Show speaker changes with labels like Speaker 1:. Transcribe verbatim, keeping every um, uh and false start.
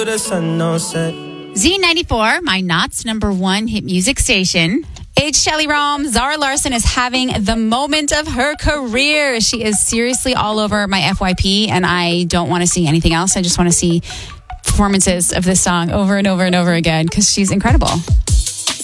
Speaker 1: till the sun don't set.
Speaker 2: Z ninety-four, my Knots number one hit music station. It's Shelly Rom. Zara Larsson is having the moment of her career. She is seriously all over my F Y P, and I don't want to see anything else. I just want to see performances of this song over and over and over again because she's incredible.